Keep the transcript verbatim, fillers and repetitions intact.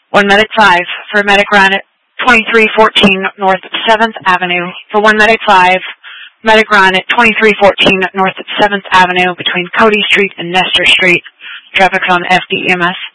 one Medic five for Medic Run at twenty-three fourteen North seventh Avenue. For one Medic five, Medic Run at twenty-three fourteen North seventh Avenue between Cody Street and Nestor Street. Traffic's on F D E M S.